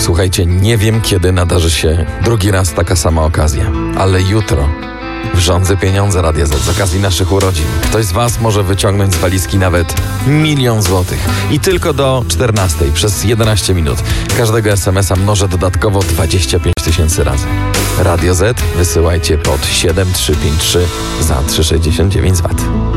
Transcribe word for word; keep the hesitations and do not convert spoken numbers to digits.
Słuchajcie, nie wiem, kiedy nadarzy się drugi raz taka sama okazja, ale jutro w Rządzy Pieniądze Radia Z z okazji naszych urodzin ktoś z Was może wyciągnąć z walizki nawet milion złotych. I tylko do czternastej przez jedenaście minut każdego es em es a mnożę dodatkowo dwadzieścia pięć tysięcy razy. Radio Z wysyłajcie pod siedem trzy pięć trzy za trzysta sześćdziesiąt dziewięć złotych.